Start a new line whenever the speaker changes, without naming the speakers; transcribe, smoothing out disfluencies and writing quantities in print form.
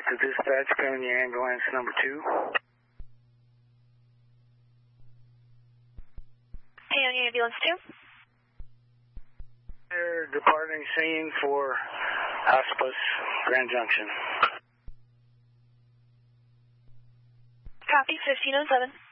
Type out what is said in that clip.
to dispatch, Pioneer Ambulance number 2.
Pioneer Ambulance 2.
They're departing scene for Hospice, Grand Junction.
Copy, 1507.